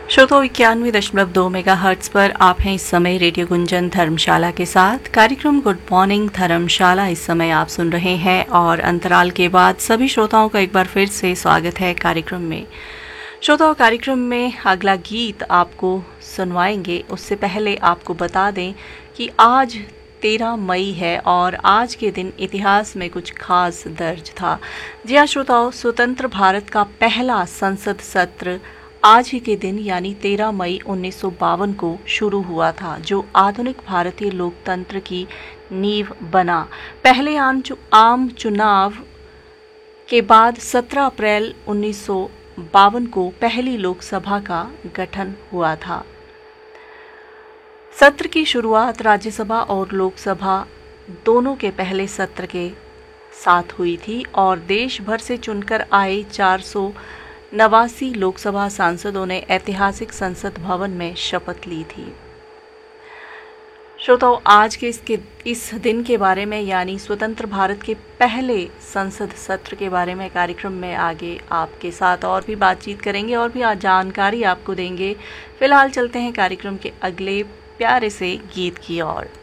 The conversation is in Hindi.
श्रोताओं 91.2 मेगाहर्ट्ज पर आप हैं इस समय रेडियो गुंजन धर्मशाला के साथ। कार्यक्रम गुड मॉर्निंग धर्मशाला इस समय आप सुन रहे हैं और अंतराल के बाद सभी श्रोताओं का एक बार फिर से स्वागत है कार्यक्रम में। श्रोताओं, कार्यक्रम में अगला गीत आपको सुनवाएंगे उससे पहले आपको बता दें कि आज 13 मई है और आज के दिन इतिहास में कुछ खास दर्ज था। जी हाँ श्रोताओं, स्वतंत्र भारत का पहला संसद सत्र आज ही के दिन यानी 13 मई 1952 को शुरू हुआ था, जो आधुनिक भारतीय लोकतंत्र की नींव बना। पहले आम चुनाव के बाद 17 अप्रैल 1952 को पहली लोकसभा का गठन हुआ था। सत्र की शुरुआत राज्यसभा और लोकसभा दोनों के पहले सत्र के साथ हुई थी और देश भर से चुनकर आए 489 लोकसभा सांसदों ने ऐतिहासिक संसद भवन में शपथ ली थी। श्रोताओं, आज के इस दिन के बारे में यानी स्वतंत्र भारत के पहले संसद सत्र के बारे में कार्यक्रम में आगे आपके साथ और भी बातचीत करेंगे और भी जानकारी आपको देंगे। फिलहाल चलते हैं कार्यक्रम के अगले प्यारे से गीत की ओर।